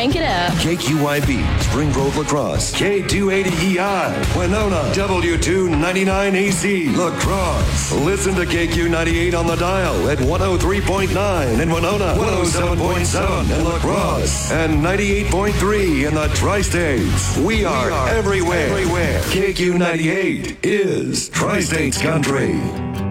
Crank it up. KQIB, Spring Grove Lacrosse, K280EI, Winona, W299AC, Lacrosse. Listen to KQ98 on the dial at 103.9 in Winona, 107.7 in Lacrosse, and 98.3 in the Tri-States. We are everywhere. KQ98 is Tri-States Country.